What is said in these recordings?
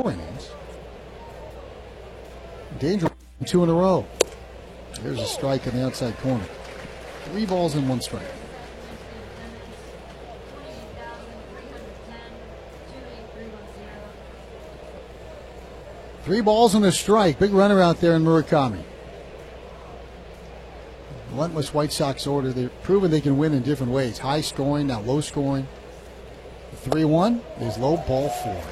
4 innings. Danger 2 in a row. There's a strike on the outside corner. 3 balls and 1 strike. Three balls and a strike. Big runner out there in Murakami. Relentless White Sox order. They've proven they can win in different ways. High scoring, now low scoring. The 3-1 is low, ball 4.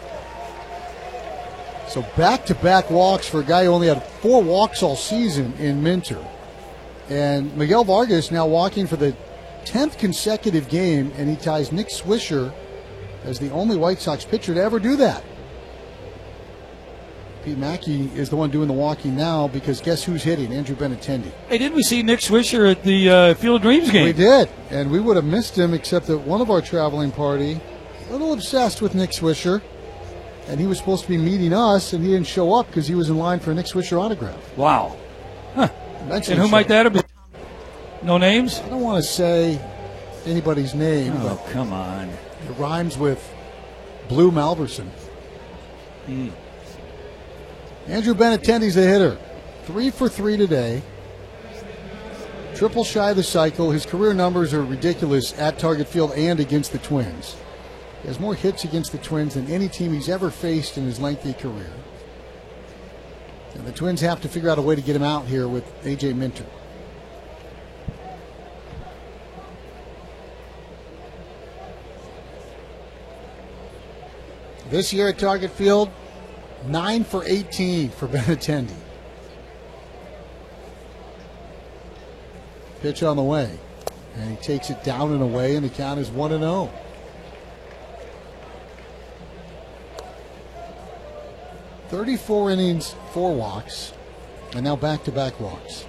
So back-to-back walks for a guy who only had 4 walks all season in Minter. And Miguel Vargas now walking for the 10th consecutive game, and he ties Nick Swisher as the only White Sox pitcher to ever do that. Pete Mackey is the one doing the walking now because guess who's hitting? Andrew Benintendi. Hey, didn't we see Nick Swisher at the Field of Dreams game? We did, and we would have missed him except that one of our traveling party, a little obsessed with Nick Swisher, and he was supposed to be meeting us, and he didn't show up because he was in line for a Nick Swisher autograph. Wow. Huh. And who might that have been? No names? I don't want to say anybody's name. Oh, come on. It rhymes with Blue Malverson. Andrew Benintendi's the hitter. 3 for 3 today. Triple shy of the cycle. His career numbers are ridiculous at Target Field and against the Twins. He has more hits against the Twins than any team he's ever faced in his lengthy career. And the Twins have to figure out a way to get him out here with A.J. Minter. This year at Target Field, 9 for 18 for Benintendi. Pitch on the way. And he takes it down and away, and the count is 1-0. "34 innings, 4 walks, and now back-to-back walks."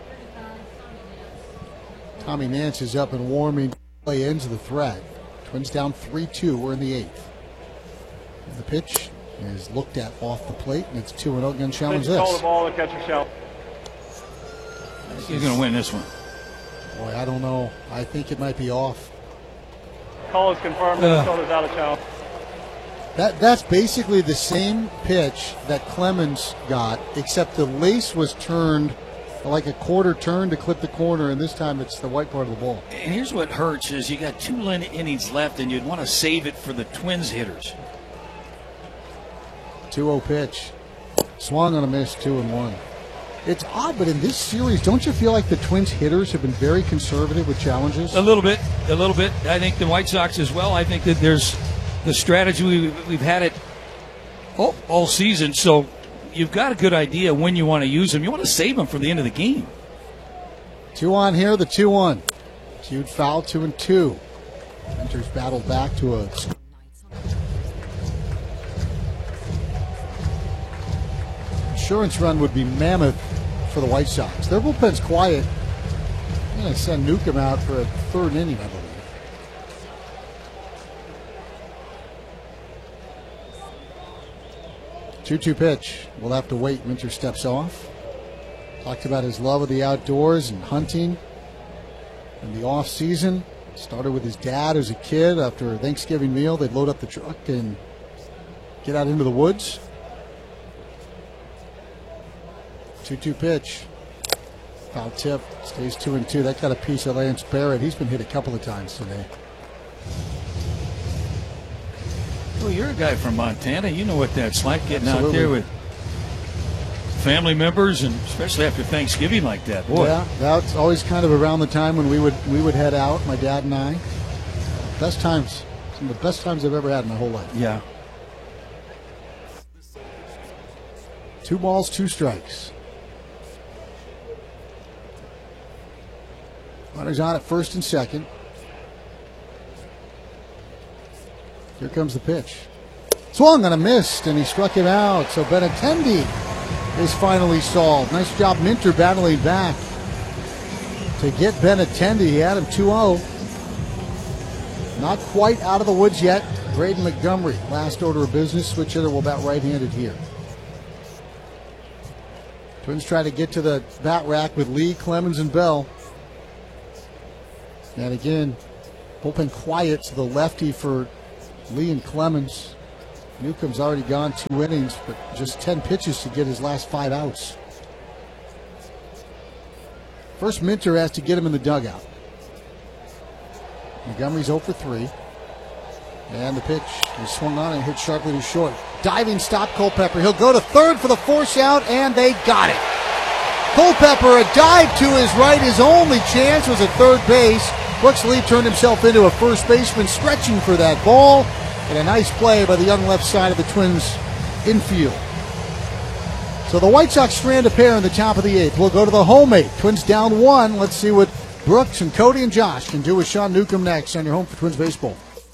Tommy Nance is up and warming. Play ends of the threat. Twins down 3-2. We're in the 8th. The pitch is looked at off the plate, and it's 2-0. Going to challenge this. Call the ball, the catcher shall. He's going to win this one. Boy, I don't know. I think it might be off. Call is confirmed. Minnesota's out of town. That's basically the same pitch that Clemens got, except the lace was turned like a quarter turn to clip the corner, and this time it's the white part of the ball. And here's what hurts is you got 2 innings left, and you'd want to save it for the Twins hitters. 2-0 pitch. Swung on a miss, 2-1. It's odd, but in this series, don't you feel like the Twins hitters have been very conservative with challenges? A little bit. I think the White Sox as well. I think that there's the strategy we've had it all season, so you've got a good idea when you want to use them. You want to save them for the end of the game. 2 on here, the 2-1. Cued foul, 2-2. Minter's battled back to a... insurance run would be mammoth for the White Sox. Their bullpen's quiet. I'm going to send Newcomb out for a 3rd inning, I believe. Two-two pitch. We'll have to wait. Minter steps off. Talked about his love of the outdoors and hunting in the off season. Started with his dad as a kid. After a Thanksgiving meal, they'd load up the truck and get out into the woods. 2-2 pitch. Foul tip. Stays 2-2. That got a piece of Lance Barrett. He's been hit a couple of times today. Well, you're a guy from Montana. You know what that's like, getting Absolutely. out there with family members, and especially after Thanksgiving like that. Boy. Yeah, that's always kind of around the time when we would head out, my dad and I. Best times. Some of the best times I've ever had in my whole life. Yeah. 2 balls, 2 strikes. Runners on at first and second. Here comes the pitch. Swung on a missed, and he struck him out. So Benintendi is finally solved. Nice job, Minter, battling back to get Benintendi. He had him 2-0. Not quite out of the woods yet. Braden Montgomery, last order of business. Switch hitter will bat right-handed here. Twins try to get to the bat rack with Lee, Clemens, and Bell. And again, bullpen quiet to the lefty for Lee and Clemens. Newcomb's already gone 2 innings, but just 10 pitches to get his last 5 outs. First, Minter has to get him in the dugout. Montgomery's 0 for 3. And the pitch is swung on and hit sharply to short. Diving stop, Culpepper. He'll go to third for the force out, and they got it. Culpepper, a dive to his right. His only chance was at third base. Brooks Lee turned himself into a first baseman, stretching for that ball. And a nice play by the young left side of the Twins infield. So the White Sox strand a pair in the top of the 8th. We'll go to the home 8th. Twins down 1. Let's see what Brooks and Cody and Josh can do with Sean Newcomb next on your home for Twins baseball.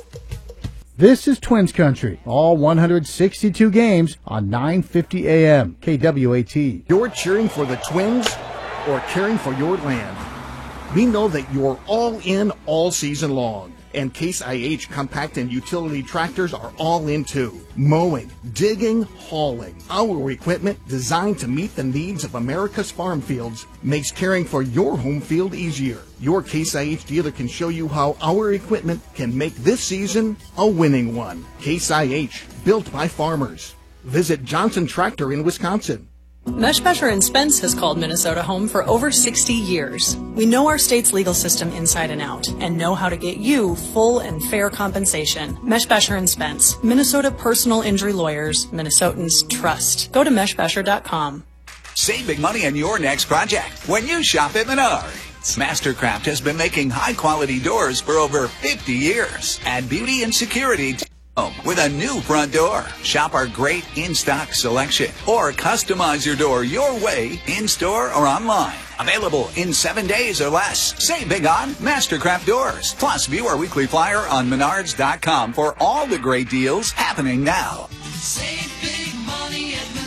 This is Twins Country. All 162 games on 950 AM KWAT. You're cheering for the Twins or caring for your land. We know that you're all in all season long. And Case IH compact and utility tractors are all in too. Mowing, digging, hauling. Our equipment designed to meet the needs of America's farm fields makes caring for your home field easier. Your Case IH dealer can show you how our equipment can make this season a winning one. Case IH, built by farmers. Visit Johnson Tractor in Wisconsin. Meshbesher and Spence has called Minnesota home for over 60 years. We know our state's legal system inside and out and know how to get you full and fair compensation. Meshbesher and Spence, Minnesota personal injury lawyers, Minnesotans trust. Go to meshbesher.com. Save big money on your next project when you shop at Menards. Mastercraft has been making high-quality doors for over 50 years. Add beauty and security to home with a new front door. Shop our great in-stock selection or customize your door your way in-store or online. Available in 7 days or less. Save big on Mastercraft doors. Plus, view our weekly flyer on Menards.com for all the great deals happening now. Save big money at Menards.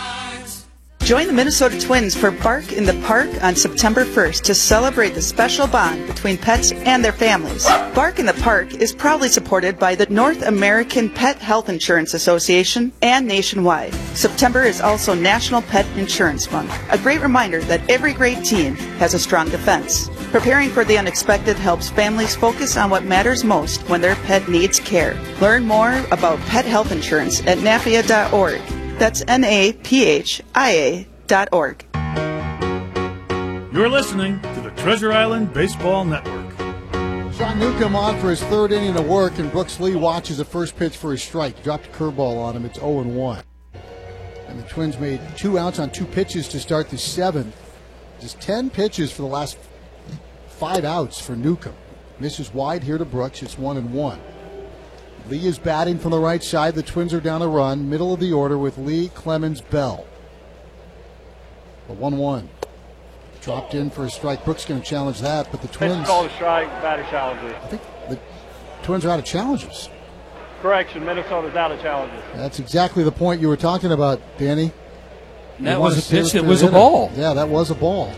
Join the Minnesota Twins for Bark in the Park on September 1st to celebrate the special bond between pets and their families. Bark in the Park is proudly supported by the North American Pet Health Insurance Association and nationwide. September is also National Pet Insurance Month. A great reminder that every great team has a strong defense. Preparing for the unexpected helps families focus on what matters most when their pet needs care. Learn more about pet health insurance at NAPIA.org. That's NAPHIA.org. You're listening to the Treasure Island Baseball Network. Sean Newcomb on for his 3rd inning of work, and Brooks Lee watches the first pitch for his strike. Dropped a curveball on him. It's 0-1. And the Twins made 2 outs on 2 pitches to start the 7th. Just 10 pitches for the last 5 outs for Newcomb. Misses wide here to Brooks. It's 1-1. Lee is batting from the right side. The Twins are down a run. Middle of the order with Lee, Clemens, Bell. The 1-1. Dropped in for a strike. Brooks going to challenge that, but the Twins... Pitch called a strike, batter challenges. I think the Twins are out of challenges. Correction, Minnesota's out of challenges. That's exactly the point you were talking about, Danny. That was a pitch that was a ball. Yeah, that was a ball.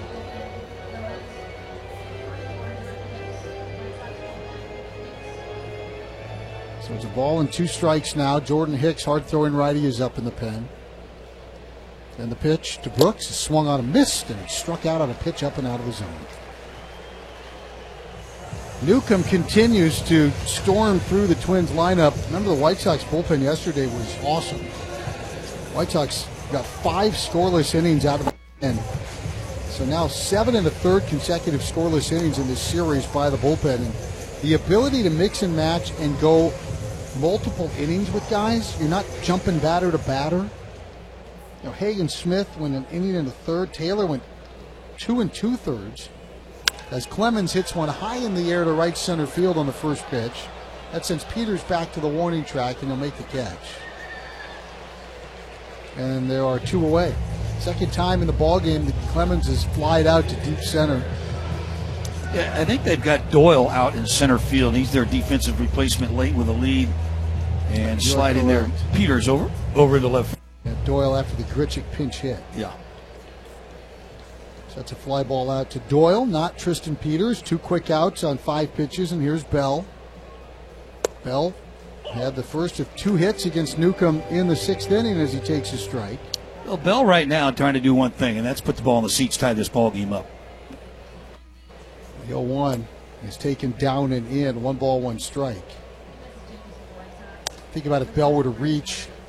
So it's a ball and 2 strikes now. Jordan Hicks, hard-throwing righty, is up in the pen. And the pitch to Brooks is swung on a missed, and he struck out on a pitch up and out of the zone. Newcomb continues to storm through the Twins lineup. Remember, the White Sox bullpen yesterday was awesome. White Sox got 5 scoreless innings out of the pen. So now 7 1/3 consecutive scoreless innings in this series by the bullpen. And the ability to mix and match and go multiple innings with guys, you're not jumping batter to batter. You know, Hagen Smith went an inning and a third. Taylor went 2 2/3. As Clemens hits one high in the air to right center field on the first pitch. That sends Peters back to the warning track, and he'll make the catch. And there are 2 away. Second time in the ballgame that Clemens has flied out to deep center. Yeah, I think they've got Doyle out in center field. He's their defensive replacement late with a lead. And sliding there. Peters over the left. Yeah, Doyle after the Grichuk pinch hit. Yeah. So that's a fly ball out to Doyle, not Tristan Peters. 2 quick outs on 5 pitches, and here's Bell. Bell had the first of 2 hits against Newcomb in the 6th inning as he takes his strike. Well, Bell right now trying to do one thing, and that's put the ball in the seats, tie this ball game up. The 0-1 is taken down and in. 1 ball, 1 strike. Think about if Bell were to reach